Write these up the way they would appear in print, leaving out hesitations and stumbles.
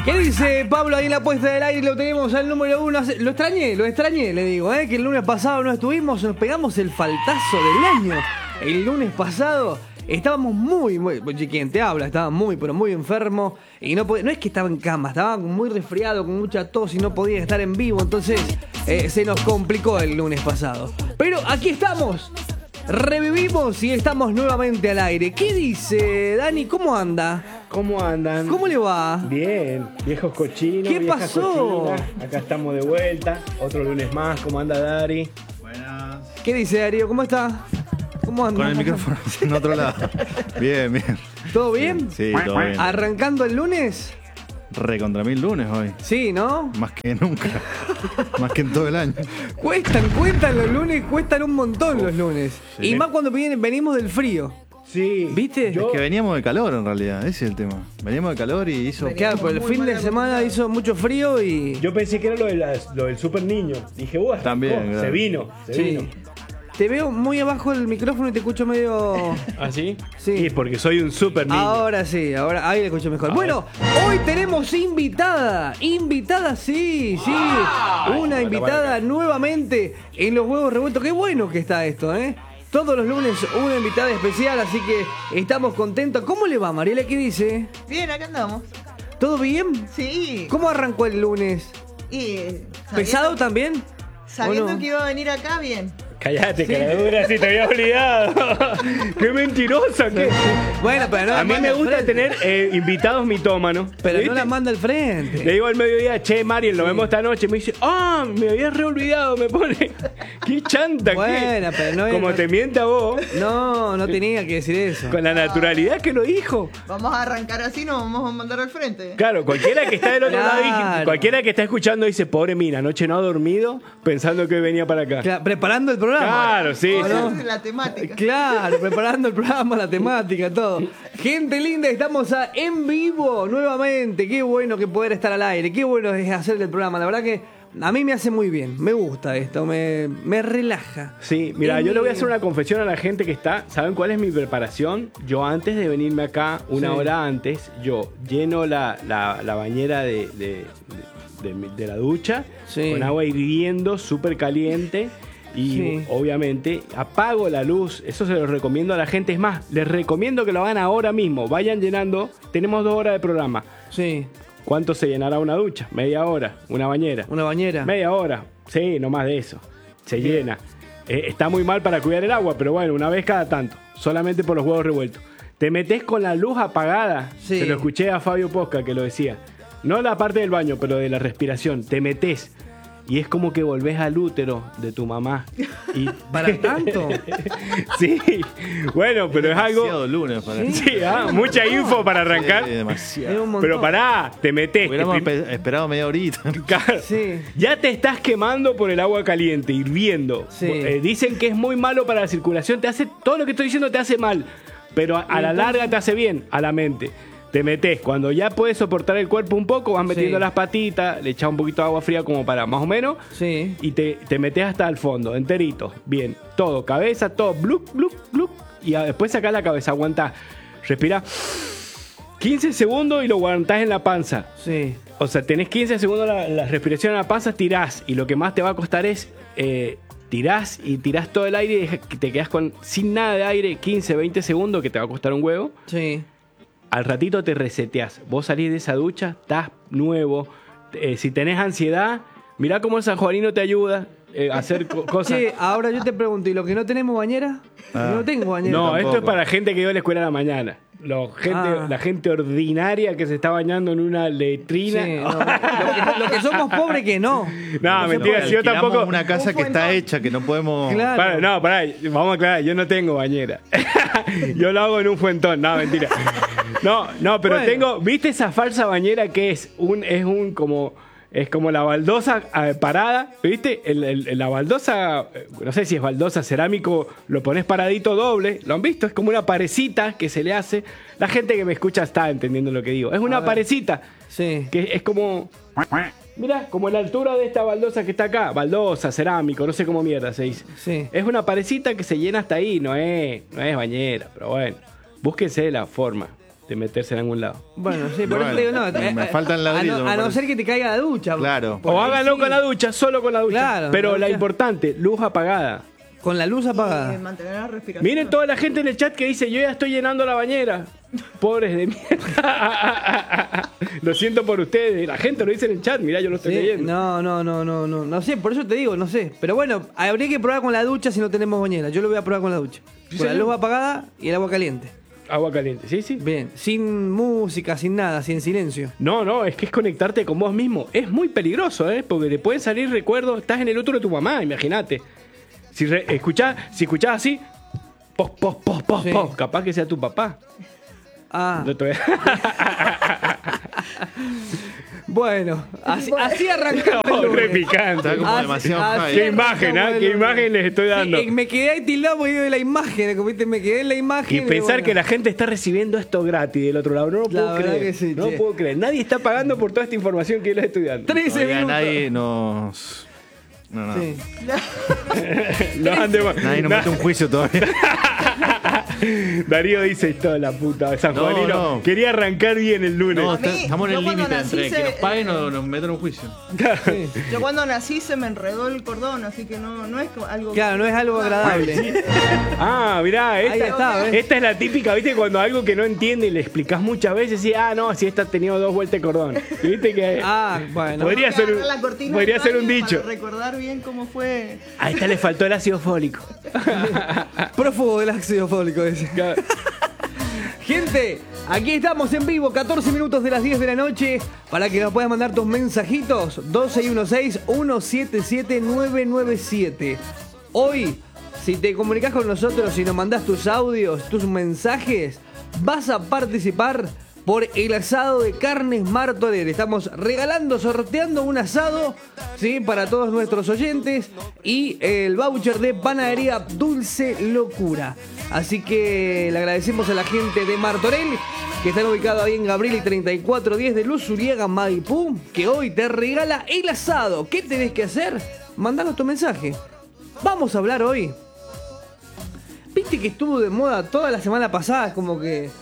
¿Qué dice Pablo ahí en la puesta del aire? Lo tenemos al número 1. Lo extrañé, le digo, que el lunes pasado no estuvimos, nos pegamos el faltazo del año. El lunes pasado estábamos muy, quien te habla, estaba muy, pero muy enfermo. Y no es que estaba en cama, estaba muy resfriado, con mucha tos y no podía estar en vivo. Entonces se nos complicó el lunes pasado. Pero aquí estamos. Revivimos y estamos nuevamente al aire. ¿Qué dice Dani? ¿Cómo anda? ¿Cómo andan? ¿Cómo le va? Bien, viejos cochinos. ¿Qué pasó? Cochinas. Acá estamos de vuelta. Otro lunes más. ¿Cómo anda Dari? Buenas. ¿Qué dice Darío? ¿Cómo está? ¿Cómo anda? Con el micrófono en otro lado. Bien, bien. ¿Todo bien? Sí, todo bien. ¿Arrancando el lunes? Recontra 1000 lunes hoy. Sí, ¿no? Más que nunca. Más que en todo el año. Cuestan los lunes, cuestan un montón los lunes. Sí. Y más cuando venimos del frío. Sí. ¿Viste? Es que veníamos de calor en realidad, ese es el tema. Veníamos de calor y hizo... Claro, por el fin de semana hizo mucho frío y... Yo pensé que era lo del super niño. Dije, bueno, También, claro. se vino. Te veo muy abajo del micrófono y te escucho medio... ¿Ah, sí? Sí. Sí, porque soy un super niño. Ahora sí, ahí le escucho mejor. Bueno, hoy tenemos invitada, sí. Una invitada nuevamente en los huevos revueltos. Qué bueno que está esto, ¿eh? Todos los lunes una invitada especial, así que estamos contentos. ¿Cómo le va, Mariela? ¿Qué dice? Bien, acá andamos. ¿Todo bien? Sí. ¿Cómo arrancó el lunes? Y ¿Pesado también? Sabiendo ¿O no? que iba a venir acá, bien. Cállate, caradura, si te había olvidado. Qué mentirosa. ¿Qué? Bueno, pero no A la mí manda me al gusta frente. tener invitados mitómanos. Pero ¿viste? no la manda al frente. Le digo al mediodía, che, Mariel, nos vemos esta noche. Me dice, me había reolvidado, me pone. Qué chanta, Bueno, ¿qué? pero no es- Como no- te miente a vos, No tenía que decir eso. con la naturalidad que lo dijo. Vamos a arrancar así, nos vamos a mandar al frente. Claro, cualquiera que está del otro lado, Claro. cualquiera que está escuchando dice, pobre mina, anoche no ha dormido pensando que venía para acá. Claro, preparando el programa. Claro, sí. Esa sí. es la temática. Claro, preparando el programa, la temática, todo. Gente linda, estamos en vivo nuevamente. Qué bueno que poder estar al aire. Qué bueno es hacer el programa. La verdad que a mí me hace muy bien. Me gusta esto, me relaja. Sí, mira, yo le voy a hacer una confesión a la gente que está. ¿Saben cuál es mi preparación? Yo antes de venirme acá, una hora antes, yo lleno la bañera de la ducha Sí. con agua hirviendo, súper caliente. Y Sí. obviamente apago la luz. Eso se lo recomiendo a la gente. Es más, les recomiendo que lo hagan ahora mismo. Vayan llenando. Tenemos 2 horas de programa. Sí, ¿Cuánto se llenará una ducha? ¿Media hora? ¿Una bañera? una bañera. Media hora. Sí, no más de eso. Se llena. Está muy mal para cuidar el agua, pero bueno, una vez cada tanto. Solamente por los huevos revueltos. Te metes con la luz apagada. Sí. Se lo escuché a Fabio Posca que lo decía. No la parte del baño, pero de la respiración. Te metes. Y es como que volvés al útero de tu mamá. Y... ¿Para tanto? Sí. Bueno, pero es algo... Demasiado lunes para... Sí, mucha info para arrancar. Sí, Es demasiado. un montón. Pero pará, te metes. Hubiéramos esperado media horita. Claro. Sí. Ya te estás quemando por el agua caliente, hirviendo. Sí. Dicen que es muy malo para la circulación. Todo lo que estoy diciendo te hace mal. Pero a la larga te hace bien a la mente. Te metes. Cuando ya puedes soportar el cuerpo un poco, vas metiendo Sí. las patitas, le echas un poquito de agua fría como para más o menos. Sí. Y te metes hasta el fondo, enterito. Bien. Todo, cabeza, todo. Bluc, bluc, bluc. Y después sacás la cabeza, aguantás. Respira 15 segundos y lo aguantás en la panza. Sí. O sea, tenés 15 segundos la respiración en la panza, tirás. Y lo que más te va a costar es tirás y tirás todo el aire y te quedás sin nada de aire 15, 20 segundos, que te va a costar un huevo. Sí. Al ratito te reseteás. Vos salís de esa ducha, estás nuevo. Si tenés ansiedad, mirá cómo el sanjuanino te ayuda a hacer cosas. Che, ahora yo te pregunto, ¿y lo que no tenemos bañera? No tengo bañera. No, tampoco. esto es para gente que iba a la escuela a la mañana. Ah. La gente ordinaria que se está bañando en una letrina. Sí, no, lo que somos pobres que no. No, mentira, Porque si yo alquilamos tampoco. una casa que está hecha, que no podemos... Claro. Pará, vamos a aclarar, yo no tengo bañera. Yo lo hago en un fuentón, no, mentira. No, pero Bueno. tengo, ¿viste esa falsa bañera que es como la baldosa parada, ¿viste? La baldosa, no sé si es baldosa cerámico, lo pones paradito doble, ¿lo han visto? Es como una parecita que se le hace. La gente que me escucha está entendiendo lo que digo. Es una parecita Sí. que es como... Mira, como la altura de esta baldosa que está acá. Baldosa, cerámico, no sé cómo mierda se dice. Sí. Es una parecita que se llena hasta ahí, no es bañera, pero bueno. Búsquense la forma de meterse en algún lado. Bueno, sí, por eso te digo, no. me faltan ladrillos, A me no parece. ser que te caiga la ducha. Claro. Por O ahí háganlo sí. con la ducha, solo con la ducha. Claro, Pero la la ducha. importante, luz apagada. Con la luz apagada. Mantener la respiración. Miren toda la gente en el chat que dice, yo ya estoy llenando la bañera. Pobres de mierda. Lo siento por ustedes. La gente lo dice en el chat, mirá, yo lo estoy Sí, leyendo. no sé, por eso te digo, no sé. Pero bueno, habría que probar con la ducha si no tenemos bañera. Yo lo voy a probar con la ducha. Con la luz apagada y el agua caliente. Agua caliente, sí, sí. Bien, sin música, sin nada, sin silencio. No, es que es conectarte con vos mismo. Es muy peligroso, porque te pueden salir recuerdos. Estás en el útero de tu mamá, imagínate. Si escuchás así, Sí. capaz que sea tu papá. Ah, No te- bueno, así arrancamos el Oh, re lunes. picante. Está como Así- demasiado así high. Qué imagen, arrancamos el qué lunes. imagen les estoy dando. Sí, me quedé ahí tildado porque digo de la imagen, como viste, me quedé en la imagen. Y pensar bueno. que la gente está recibiendo esto gratis del otro lado. No lo La puedo verdad creer. que sí, no che. puedo creer. Nadie está pagando por toda esta información que yo les estoy dando. 13 Todavía minutos. nadie nos... No. Sí. Nadie nos mete un juicio todavía. Darío dice esto de la puta. San No, Juanino no. quería arrancar bien el lunes. No, A mí, estamos en yo el cuando límite nací entre que se- nos paguen o nos metan un juicio. Yo cuando nací se me enredó el cordón, así que no es algo... Claro, no es algo agradable. Ah, mirá, Ahí está, ¿ves? esta es la típica, ¿viste? Cuando algo que no entiende y le explicas muchas veces, y no, si esta ha tenido 2 vueltas de cordón. ¿Viste que Ah, bueno. Podría ser un- La cortina podría del ser un baño dicho. Para recordar bien cómo fue... a esta le faltó el ácido fólico? Prófugo del ácido fólico ese. Gente, aquí estamos en vivo, 14 minutos de las 10 de la noche, para que nos puedas mandar tus mensajitos, 1216-177-997. Hoy, si te comunicas con nosotros y nos mandás tus audios, tus mensajes, vas a participar por el asado de carnes Martorell. Estamos regalando, sorteando un asado, ¿sí? Para todos nuestros oyentes y el voucher de panadería Dulce Locura. Así que le agradecemos a la gente de Martorell, que están ubicados ahí en Gabriel y 3410 de Luz Uriaga, Maipú, que hoy te regala el asado. ¿Qué tenés que hacer? Mandanos tu mensaje. Vamos a hablar hoy. Viste que estuvo de moda toda la semana pasada, es como que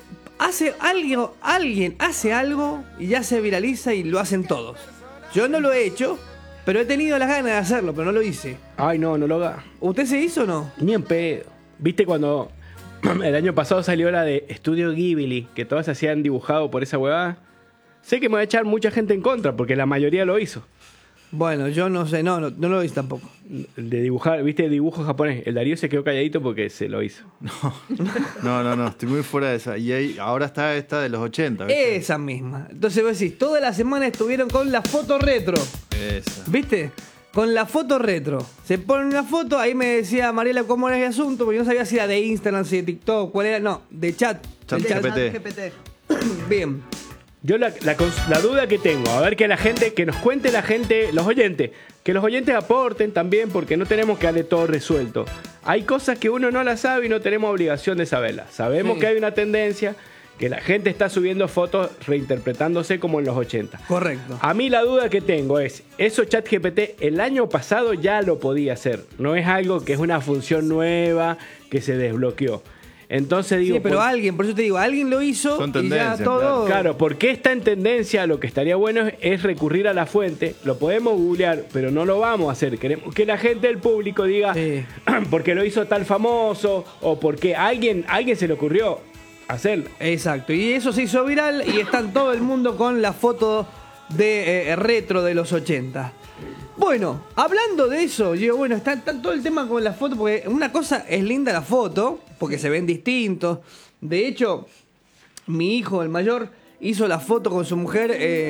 alguien hace algo y ya se viraliza y lo hacen todos. Yo no lo he hecho, pero he tenido las ganas de hacerlo, pero no lo hice. Ay, no lo haga. ¿Usted se hizo o no? Ni en pedo. ¿Viste cuando el año pasado salió la de Estudio Ghibli, que todas se hacían dibujado por esa huevada? Sé que me va a echar mucha gente en contra, porque la mayoría lo hizo. Bueno, yo no sé, no lo hice tampoco. De dibujar, ¿viste? Dibujo japonés. El Darío se quedó calladito porque se lo hizo. No, estoy muy fuera de esa. Y ahora está esta de los 80. ¿viste? Esa misma. Entonces vos decís, toda la semana estuvieron con la foto retro. Esa. ¿Viste? Con la foto retro. Se pone una foto, ahí me decía Mariela cómo era el asunto, porque yo no sabía si era de Instagram, si de TikTok, cuál era. No, de chat. Chat Del GPT. GPT. Bien. Yo la duda que tengo, a ver que la gente, que nos cuente la gente, los oyentes, que los oyentes aporten también, porque no tenemos que darle todo resuelto. Hay cosas que uno no las sabe y no tenemos obligación de saberlas. Sabemos Sí. que hay una tendencia, que la gente está subiendo fotos reinterpretándose como en los 80. Correcto. A mí la duda que tengo es, eso ChatGPT el año pasado ya lo podía hacer. No es algo que es una función nueva que se desbloqueó. Entonces digo, Sí, pero alguien, por eso te digo, alguien lo hizo Son y ya tendencias, todo. claro, porque está en tendencia, lo que estaría bueno es recurrir a la fuente. Lo podemos googlear, pero no lo vamos a hacer. Queremos que la gente del público diga, Sí. porque lo hizo tal famoso, o porque alguien se le ocurrió hacerlo. Exacto, y eso se hizo viral y está todo el mundo con la foto de retro de los 80. Bueno, hablando de eso, yo, bueno, está todo el tema con la foto, porque una cosa es linda la foto, porque se ven distintos. De hecho, mi hijo, el mayor, hizo la foto con su mujer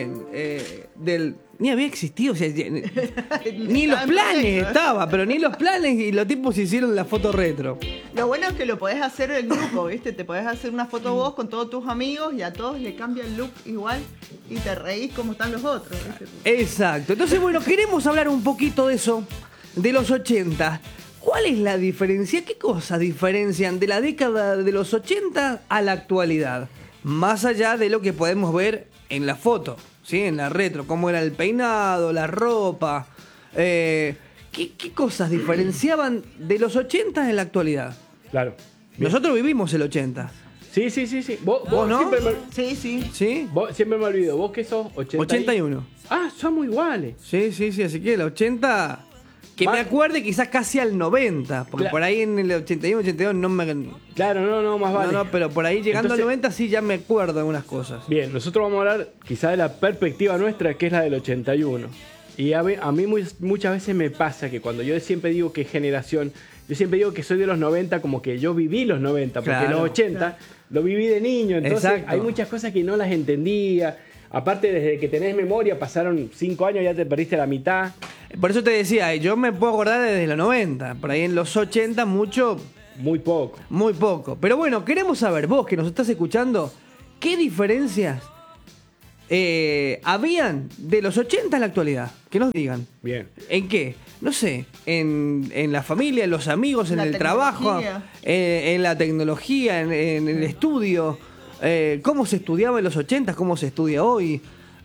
del... Ni había existido, o sea, ni los planes estaba, pero ni los planes y los tipos hicieron la foto retro. Lo bueno es que lo podés hacer en grupo, ¿viste? Te podés hacer una foto vos con todos tus amigos y a todos le cambia el look igual y te reís como están los otros, ¿viste? Exacto. Entonces, bueno, queremos hablar un poquito de eso, de los 80. ¿Cuál es la diferencia? ¿Qué cosas diferencian de la década de los 80 a la actualidad? Más allá de lo que podemos ver en la foto, ¿sí? En la retro, cómo era el peinado, la ropa. ¿Qué cosas diferenciaban de los 80 en la actualidad? Claro. Nosotros vivimos el 80. Sí. ¿Vos no? Sí, sí. ¿Sí? Vos siempre me olvido. ¿Vos qué sos? 81. Ah, somos iguales. Sí, así que el 80... Que me acuerde quizás casi al 90, porque por ahí en el 81, 82 no me... Claro, no, más vale. No, pero por ahí llegando Entonces, al 90 sí ya me acuerdo de algunas cosas. Bien, nosotros vamos a hablar quizás de la perspectiva nuestra, que es la del 81. Y a mí muchas veces me pasa que cuando yo siempre digo que generación, yo siempre digo que soy de los 90, como que yo viví los 90, porque Claro, los 80 lo viví de niño, entonces Exacto. hay muchas cosas que no las entendía. Aparte, desde que tenés memoria, pasaron 5 años, ya te perdiste la mitad. Por eso te decía, yo me puedo acordar desde los 90, por ahí en los 80 mucho, Muy poco. muy poco. Pero bueno, queremos saber, vos que nos estás escuchando, ¿qué diferencias habían de los 80 a la actualidad? Que nos digan. Bien. ¿En qué? No sé, en la familia, en los amigos, en La el trabajo, tecnología. en la tecnología, en el estudio. ¿Cómo se estudiaba en los 80? ¿Cómo se estudia hoy?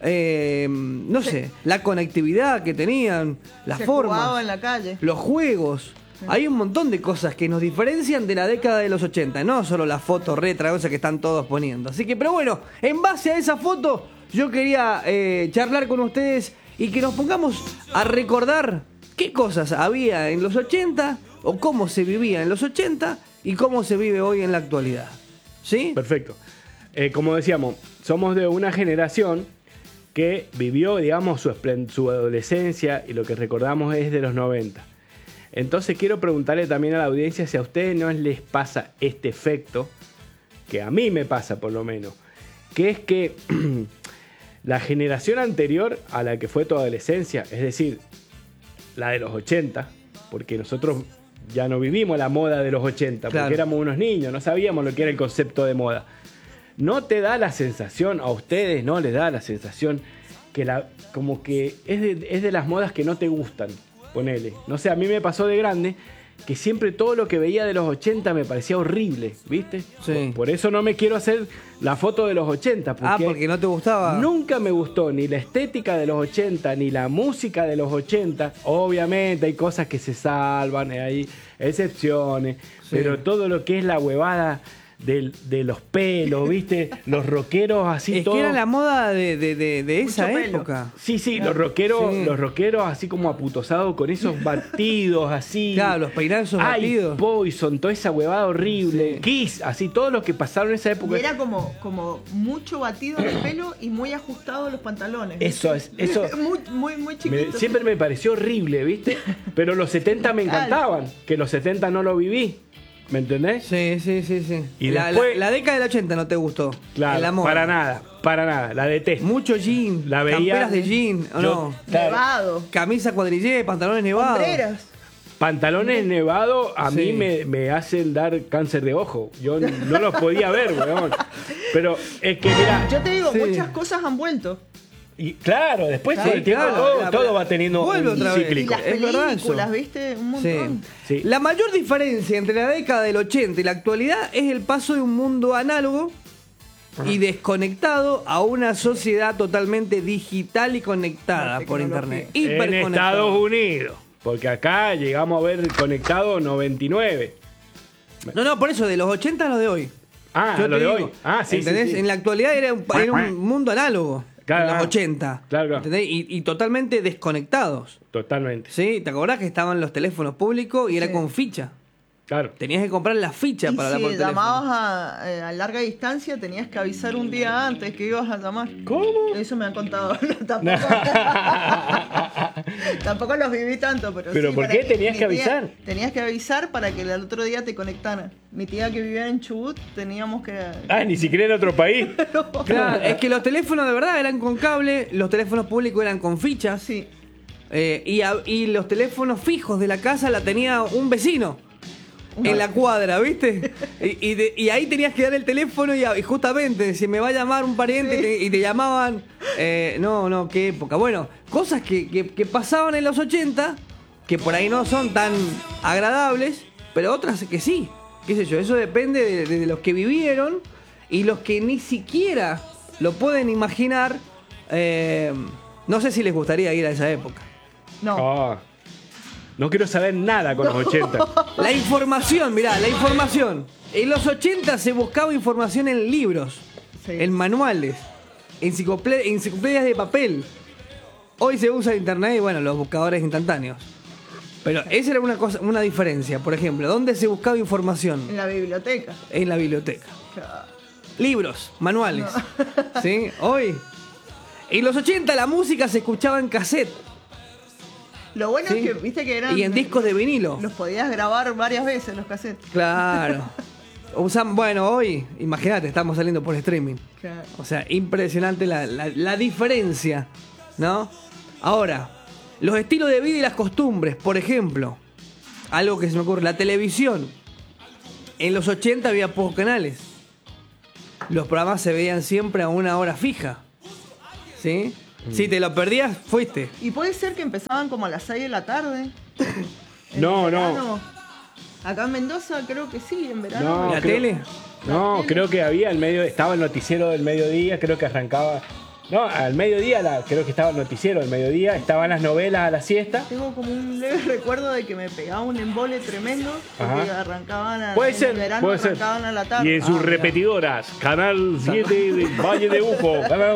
No sé, la conectividad que tenían, las Se jugaba formas, en la calle. los juegos. Hay un montón de cosas que nos diferencian de la década de los 80, no solo las fotos retro, cosas que están todos poniendo. Así que, pero bueno, en base a esa foto, yo quería charlar con ustedes y que nos pongamos a recordar qué cosas había en los 80 o cómo se vivía en los 80 y cómo se vive hoy en la actualidad. ¿Sí? Perfecto. Como decíamos, somos de una generación que vivió, digamos, su adolescencia y lo que recordamos es de los 90. Entonces quiero preguntarle también a la audiencia si a ustedes no les pasa este efecto, que a mí me pasa por lo menos, que es que la generación anterior a la que fue tu adolescencia, es decir, la de los 80, porque nosotros ya no vivimos la moda de los 80, Claro. porque éramos unos niños, no sabíamos lo que era el concepto de moda. ¿No te da la sensación, a ustedes no les da la sensación que como que es de las modas que no te gustan? Ponele. No sé, a mí me pasó de grande que siempre todo lo que veía de los 80 me parecía horrible, ¿viste? Sí. Por eso no me quiero hacer la foto de los 80. Porque no te gustaba. Nunca me gustó ni la estética de los 80, ni la música de los 80. Obviamente hay cosas que se salvan, hay excepciones, pero todo lo que es la huevada de los pelos, ¿viste? Los rockeros así Es todo. que era la moda de esa Mucho pelo. época. Sí, Sí. los rockeros así como aputosados con esos batidos así. Claro, los peinados esos Ay, batidos. Poison, toda esa huevada horrible. Sí. Kiss, así todos los que pasaron en esa época. Y era como mucho batido en el pelo y muy ajustado los pantalones. Eso es, eso. Muy chiquito. Siempre me pareció horrible, ¿viste? Pero los 70 me encantaban, que los 70 no lo viví. ¿Me entendés? Sí. Y la después- la década del 80 no te gustó. Claro, El amor. para nada, la detesto. Mucho jean, La veía. camperas de jean, ¿o yo- no? claro, Nevado. Camisa cuadrillé, pantalones nevados. Hombreras. pantalones nevados a Sí. mí me hacen dar cáncer de ojo. Yo no los podía ver, weón. Pero es que, mira, Yo te digo, Sí. muchas cosas han vuelto. y claro, después Claro, con el tiempo claro, todo va teniendo vuelve un otra vez. Y cíclico. las Es verdad películas, eso. ¿viste? Un Sí. montón. Sí. La mayor diferencia entre la década del 80 y la actualidad es el paso de un mundo análogo y desconectado a una sociedad totalmente digital y conectada La por tecnología. internet. En Hiperconectado. Estados Unidos. Porque acá llegamos a ver conectado 99. No, por eso, de los 80 a los de hoy. Ah, Yo lo te de digo, hoy. Ah, sí, ¿entendés? sí. En la actualidad era un mundo análogo. Claro, en los claro. 80. Claro. ¿Entendés? Y totalmente desconectados. Totalmente. ¿Sí? ¿Te acordás que estaban los teléfonos públicos y era Sí. con ficha? Claro. Tenías que comprar la ficha Y para hablar por si teléfono. llamabas a larga distancia, tenías que avisar un día antes que ibas a llamar. ¿Cómo? Eso me han contado. Tampoco los viví tanto, pero ¿Pero sí, por para qué tenías mi que tía- avisar? Tenías que avisar para que el otro día te conectaran. Mi tía que vivía en Chubut, teníamos que... Ah, ni siquiera en otro país. Claro, es que los teléfonos de verdad eran con cable, los teléfonos públicos eran con fichas. Sí. Y los teléfonos fijos de la casa la tenía un vecino en la cuadra, ¿viste? Y ahí tenías que dar el teléfono y justamente si me va a llamar un pariente Sí. y te llamaban, no, qué época. Bueno, cosas que pasaban en los 80, que por ahí no son tan agradables, pero otras que sí, qué sé yo, eso depende de los que vivieron y los que ni siquiera lo pueden imaginar. No sé si les gustaría ir a esa época. No. Ah. No quiero saber nada con los 80. La información, mirá, la información. En los 80 se buscaba información en libros, Sí. en manuales, enciclopedias de papel. Hoy se usa internet y bueno, los buscadores instantáneos. Pero esa era una diferencia. Por ejemplo, ¿dónde se buscaba información? En la biblioteca. En la biblioteca. Claro. Libros, manuales. ¿Sí? Hoy. En los 80 la música se escuchaba en cassette. Lo bueno Sí. es que, viste que eran... Y en discos de vinilo. Los podías grabar varias veces, los cassettes. Claro. Bueno, hoy, imagínate, estamos saliendo por streaming. Claro. O sea, impresionante la diferencia, ¿no? Ahora, los estilos de vida y las costumbres, por ejemplo, algo que se me ocurre, la televisión. En los 80 había pocos canales. Los programas se veían siempre a una hora fija. ¿Sí? Si te lo perdías, fuiste. Y puede ser que empezaban como a las 6 de la tarde. En No, verano. Acá en Mendoza creo que sí, en verano. No, ¿La creo- tele? No, tele. creo que había estaba el noticiero del mediodía, creo que arrancaba. No, al mediodía creo que estaba el noticiero del mediodía, estaban las novelas a la siesta. Tengo como un leve recuerdo de que me pegaba un embole tremendo porque Ajá. arrancaban Puede en ser, el verano puede ser. arrancaban a la tarde. Y en sus mira. repetidoras, Canal 7 de Valle de Uco, Canal